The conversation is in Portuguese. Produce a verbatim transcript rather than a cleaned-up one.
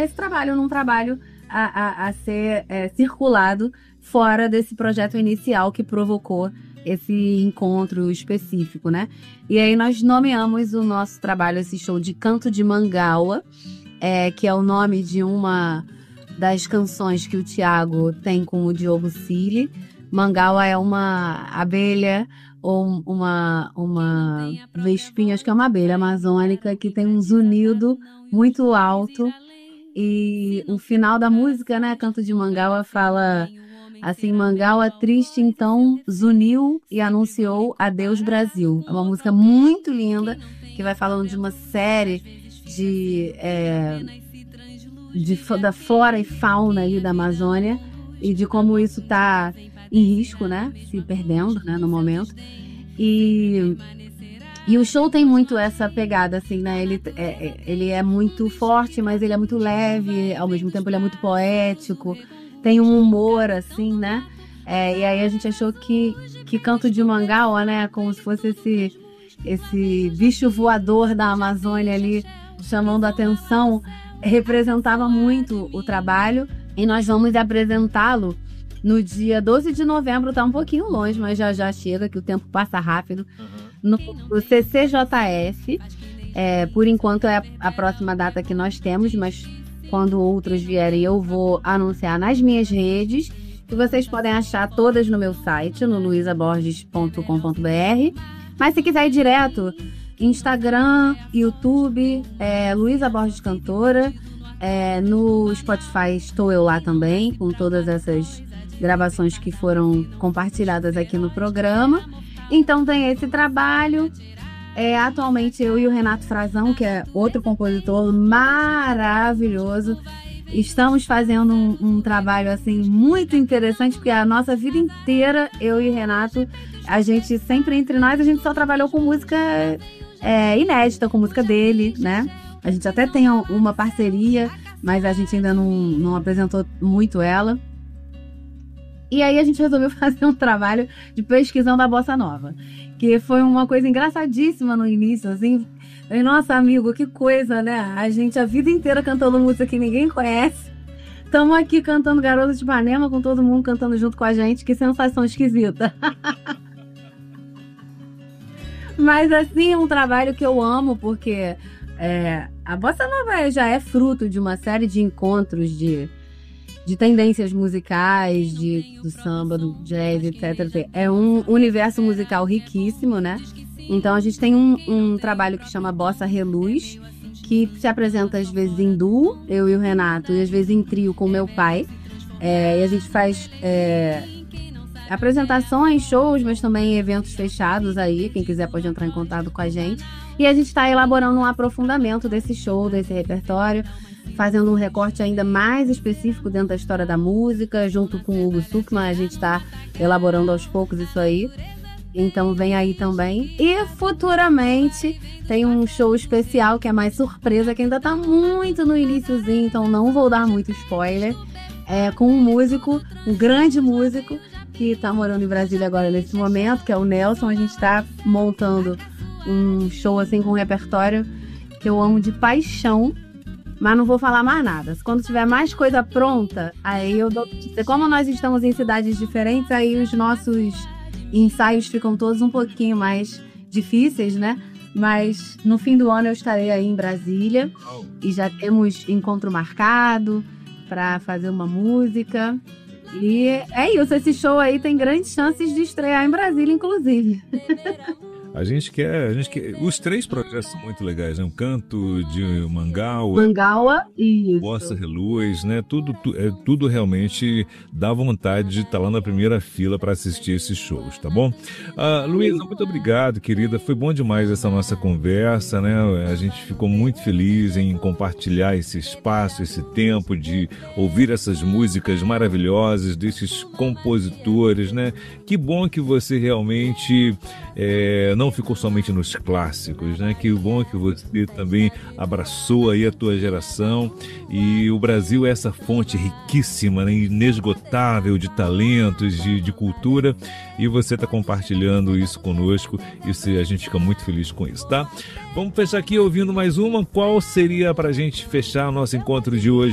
transformar esse trabalho num trabalho a, a, a ser é, circulado fora desse projeto inicial que provocou esse encontro específico, né? E aí nós nomeamos o nosso trabalho, esse show, de Canto de Mangaua, é, que é o nome de uma das canções que o Thiago tem com o Diogo Cili. Mangaua é uma abelha ou uma, uma vespinha, acho que é uma abelha amazônica, que tem um zunido muito alto. E o final da música, né, Canto de Mangaua, fala assim: Mangaua triste então zuniu e anunciou adeus Brasil. É uma música muito linda que vai falando de uma série de, é, de da flora e fauna aí da Amazônia e de como isso está em risco, né, se perdendo, né, no momento. E E o show tem muito essa pegada, assim, né? Ele é, ele é muito forte, mas ele é muito leve, ao mesmo tempo ele é muito poético, tem um humor, assim, né? É, e aí a gente achou que, que Canto de Mangaua, né? Como se fosse esse, esse bicho voador da Amazônia ali, chamando a atenção, representava muito o trabalho. E nós vamos apresentá-lo no dia doze de novembro, tá um pouquinho longe, mas já já chega, que o tempo passa rápido. No, no C C J S, é, por enquanto é a, a próxima data que nós temos, mas quando outros vierem eu vou anunciar nas minhas redes, que vocês podem achar todas no meu site, no luisa borges ponto com ponto b r. Mas se quiser ir direto, Instagram, YouTube, é, Luisa Borges Cantora, é, no Spotify estou eu lá também, com todas essas gravações que foram compartilhadas aqui no programa. Então tem esse trabalho. É, atualmente eu e o Renato Frazão, que é outro compositor maravilhoso, estamos fazendo um, um trabalho assim muito interessante, porque a nossa vida inteira, eu e o Renato, a gente sempre entre nós, a gente só trabalhou com música é, inédita, com música dele, né? A gente até tem uma parceria, mas a gente ainda não, não apresentou muito ela. E aí a gente resolveu fazer um trabalho de pesquisão da Bossa Nova, que foi uma coisa engraçadíssima no início, assim. E, nossa, amigo, que coisa, né? A gente a vida inteira cantando música que ninguém conhece. Estamos aqui cantando Garota de Ipanema com todo mundo cantando junto com a gente. Que sensação esquisita. Mas, assim, é um trabalho que eu amo, porque é, a Bossa Nova já é fruto de uma série de encontros de... de tendências musicais, de, do samba, do jazz, etcétera. É um universo musical riquíssimo, né? Então a gente tem um, um trabalho que chama Bossa Reluz, que se apresenta às vezes em duo, eu e o Renato, e às vezes em trio com o meu pai. É, e a gente faz é, apresentações, shows, mas também eventos fechados aí, quem quiser pode entrar em contato com a gente. E a gente está elaborando um aprofundamento desse show, desse repertório, fazendo um recorte ainda mais específico dentro da história da música, junto com o Hugo Sukma, a gente está elaborando aos poucos isso aí. Então vem aí também. E futuramente tem um show especial que é mais surpresa, que ainda tá muito no iniciozinho, então não vou dar muito spoiler. É com um músico, um grande músico, que tá morando em Brasília agora nesse momento, que é o Nelson. A gente tá montando um show assim com um repertório que eu amo de paixão. Mas não vou falar mais nada. Quando tiver mais coisa pronta, aí eu dou... Como nós estamos em cidades diferentes, aí os nossos ensaios ficam todos um pouquinho mais difíceis, né? Mas no fim do ano eu estarei aí em Brasília e já temos encontro marcado para fazer uma música. E é isso, esse show aí tem grandes chances de estrear em Brasília, inclusive. A gente quer, a gente quer. Os três projetos são muito legais, né? O Canto de Mangaua, Mangaua e Bossa Reluz, né? Tudo, tu, é, tudo realmente dá vontade de estar lá na primeira fila para assistir esses shows, tá bom? Ah, Luísa, muito obrigado, querida. Foi bom demais essa nossa conversa, né? A gente ficou muito feliz em compartilhar esse espaço, esse tempo de ouvir essas músicas maravilhosas desses compositores, né? Que bom que você realmente é, não não ficou somente nos clássicos, né? Que bom que você também abraçou aí a tua geração, e o Brasil é essa fonte riquíssima, né? Inesgotável de talentos, de, de cultura, e você está compartilhando isso conosco, e a gente fica muito feliz com isso, tá? Vamos fechar aqui ouvindo mais uma. Qual seria para a gente fechar o nosso encontro de hoje?